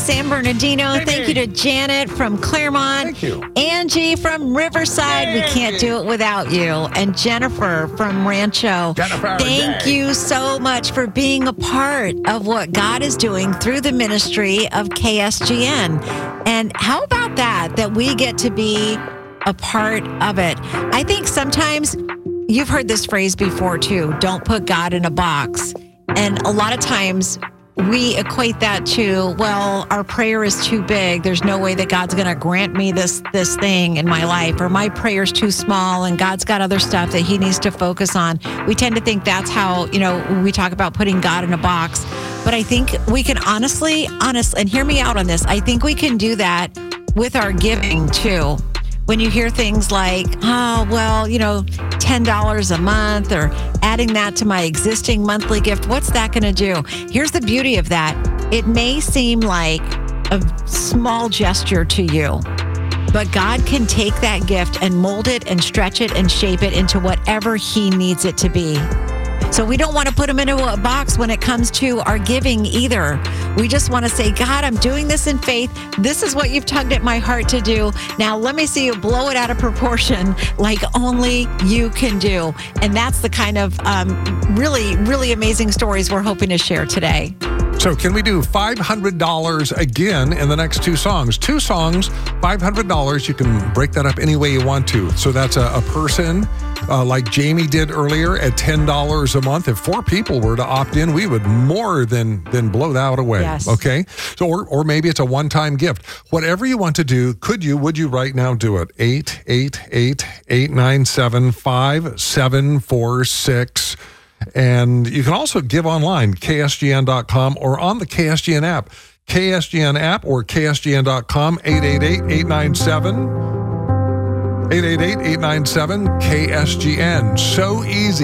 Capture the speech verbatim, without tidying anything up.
San Bernardino. Hey, Thank hey. you to Janet from Claremont. Thank you. Angie from Riverside. Hey. We can't do it without you. And Jennifer from Rancho. Jennifer, Thank yay. you so much for being a part of what God is doing through the ministry of K S G N. And how about that, that we get to be a part of it? I think sometimes you've heard this phrase before too, don't put God in a box. And a lot of times we equate that to, well, our prayer is too big. There's no way that God's going to grant me this this thing in my life, or my prayer's too small and God's got other stuff that he needs to focus on. We tend to think that's how, you know, we talk about putting God in a box. But I think we can honestly, honest, and hear me out on this, I think we can do that with our giving too. When you hear things like, oh, well, you know, ten dollars a month, or adding that to my existing monthly gift, what's that going to do? Here's the beauty of that. It may seem like a small gesture to you, but God can take that gift and mold it and stretch it and shape it into whatever he needs it to be. So we don't want to put them into a box when it comes to our giving either. We just want to say, God, I'm doing this in faith. This is what you've tugged at my heart to do. Now let me see you blow it out of proportion like only you can do. And that's the kind of um, really, really amazing stories we're hoping to share today. So can we do five hundred dollars again in the next two songs? Two songs, five hundred dollars. You can break that up any way you want to. So that's a, a person uh, like Jamie did earlier at ten dollars a month. If four people were to opt in, we would more than than blow that away. Yes. Okay. So or, or maybe it's a one-time gift. Whatever you want to do, could you, would you right now do it? eight eight eight, eight nine seven, five seven four six. And you can also give online, K S G N dot com, or on the K S G N app. K S G N app or K S G N dot com, eight eight eight, eight nine seven, eight eight eight, eight nine seven, K S G N. So easy.